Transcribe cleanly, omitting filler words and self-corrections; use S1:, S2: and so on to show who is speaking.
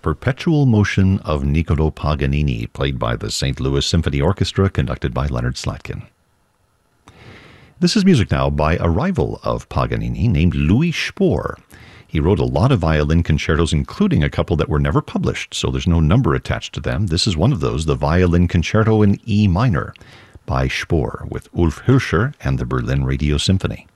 S1: Perpetual Motion of Niccolò Paganini, played by the St. Louis Symphony Orchestra, conducted by Leonard Slatkin. This is music now by a rival of Paganini named Louis Spohr. He wrote a lot of violin concertos, including a couple that were never published, so there's no number attached to them. This is one of those, the Violin Concerto in E minor by Spohr, with Ulf Hilscher and the Berlin Radio Symphony.